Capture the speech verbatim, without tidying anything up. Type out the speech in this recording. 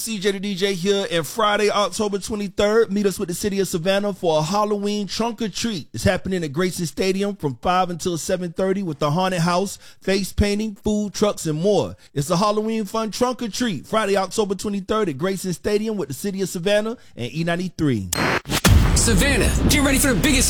C J the D J here, and Friday, October twenty-third, meet us with the city of Savannah for a Halloween trunk or treat. It's happening at Grayson Stadium from five until seven thirty with the haunted house, face painting, food trucks, and more. It's a Halloween fun trunk or treat. Friday, October twenty-third at Grayson Stadium with the city of Savannah and E ninety-three. Savannah, get ready for the biggest